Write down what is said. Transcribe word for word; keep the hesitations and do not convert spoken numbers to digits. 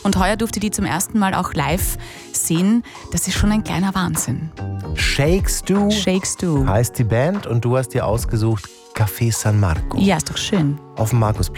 Und heuer durfte ich die zum ersten Mal auch live sehen. Das ist schon ein kleiner Wahnsinn. Shake Stew Shake Stew heißt die Band und du hast dir ausgesucht Café San Marco. Ja, ist doch schön. Auf dem Markusplatz.